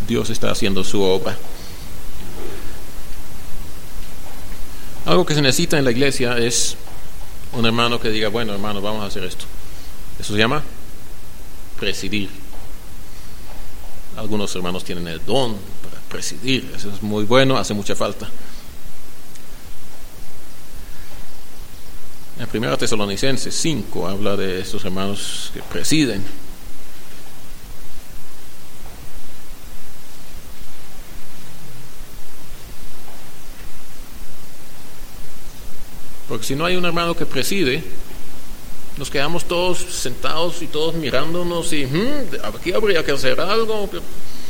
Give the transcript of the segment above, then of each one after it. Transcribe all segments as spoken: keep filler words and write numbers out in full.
Dios está haciendo su obra. Algo que se necesita en la iglesia es un hermano que diga, bueno, hermano, vamos a hacer esto. Eso se llama presidir. Algunos hermanos tienen el don para presidir. Eso es muy bueno, hace mucha falta. En primera Tesalonicenses cinco habla de estos hermanos que presiden. Porque si no hay un hermano que preside, nos quedamos todos sentados y todos mirándonos y hmm, aquí habría que hacer algo, pero...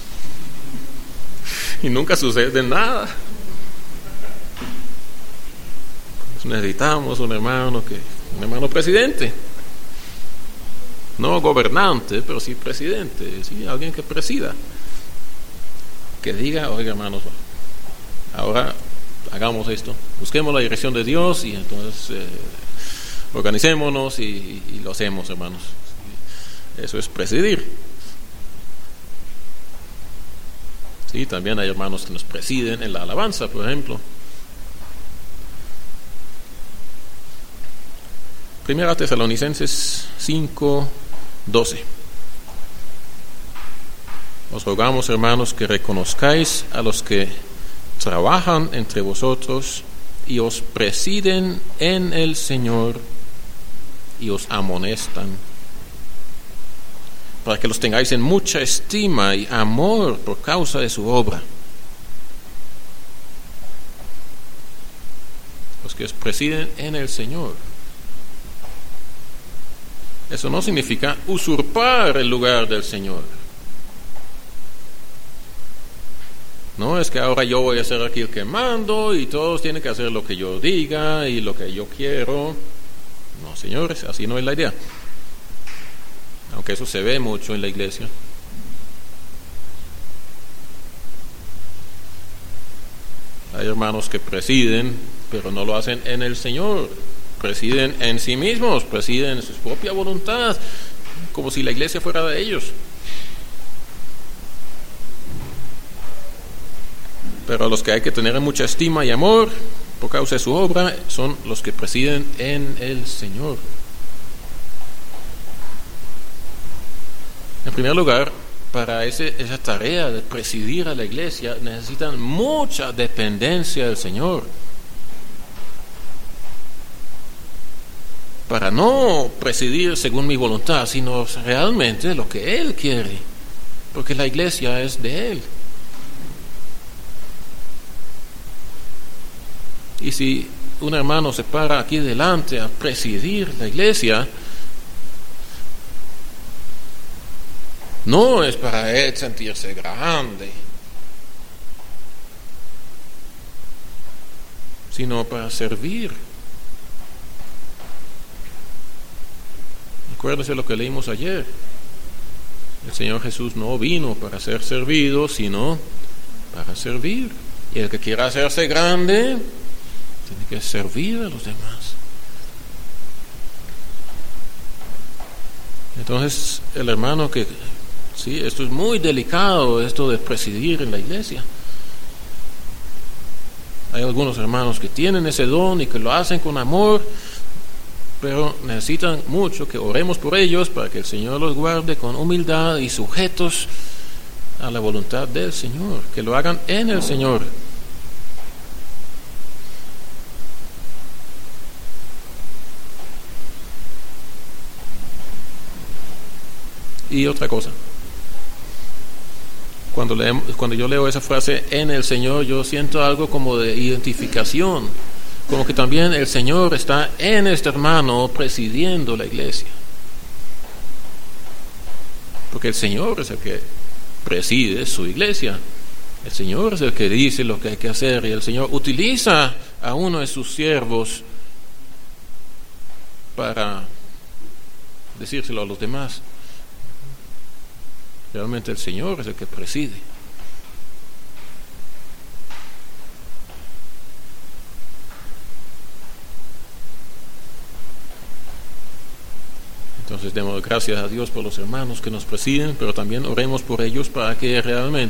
y nunca sucede nada. Pues necesitamos un hermano que, un hermano presidente, no gobernante, pero sí presidente, sí, alguien que presida, que diga, oiga hermanos, ahora hagamos esto, busquemos la dirección de Dios y entonces eh, organicémonos y, y lo hacemos, hermanos. Eso es presidir. Sí, también hay hermanos que nos presiden en la alabanza, por ejemplo. Primera Tesalonicenses cinco, doce. Os rogamos, hermanos, que reconozcáis a los que trabajan entre vosotros y os presiden en el Señor y os amonestan, para que los tengáis en mucha estima y amor por causa de su obra. Los que os presiden en el Señor. Eso no significa usurpar el lugar del Señor. No es que ahora yo voy a ser aquí el que mando y todos tienen que hacer lo que yo diga y lo que yo quiero. No, señores, así no es la idea. Aunque eso se ve mucho en la iglesia. Hay hermanos que presiden, pero no lo hacen en el Señor. Presiden en sí mismos, presiden en su propia voluntad, como si la iglesia fuera de ellos. Pero los que hay que tener mucha estima y amor por causa de su obra son los que presiden en el Señor. En primer lugar, para ese, esa tarea de presidir a la iglesia necesitan mucha dependencia del Señor. Para no presidir según mi voluntad, sino realmente lo que Él quiere, porque la iglesia es de Él. Y si un hermano se para aquí delante a presidir la iglesia, no es para él sentirse grande, sino para servir. Acuérdense lo que leímos ayer. El Señor Jesús no vino para ser servido, sino para servir. Y el que quiera hacerse grande tiene que servir a los demás. Entonces, el hermano que, sí, esto es muy delicado, esto de presidir en la iglesia. Hay algunos hermanos que tienen ese don y que lo hacen con amor, pero necesitan mucho que oremos por ellos para que el Señor los guarde con humildad y sujetos a la voluntad del Señor, que lo hagan en el Señor. Y otra cosa, cuando, leemos, cuando yo leo esa frase en el Señor, yo siento algo como de identificación, como que también el Señor está en este hermano presidiendo la iglesia, porque el Señor es el que preside su iglesia, el Señor es el que dice lo que hay que hacer, y el Señor utiliza a uno de sus siervos para decírselo a los demás. Realmente el Señor es el que preside. Entonces demos gracias a Dios por los hermanos que nos presiden, pero también oremos por ellos para que realmente